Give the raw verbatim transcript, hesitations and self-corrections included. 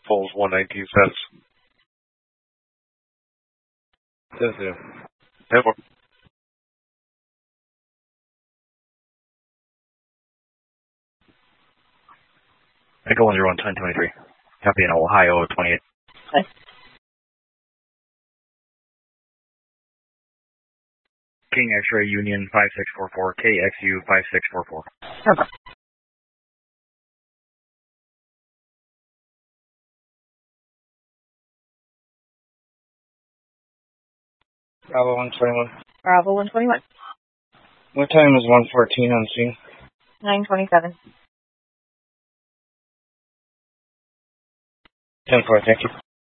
Falls one nineteen cents. Yes, yeah. Have a Echo one zero one ten twenty three. Copy in Ohio twenty eight. Okay. King X-ray Union five six four four K X U five six four four. Okay. Bravo one twenty-one. Bravo one twenty-one. What time is one fourteen on scene? nine twenty-seven. ten four, thank you.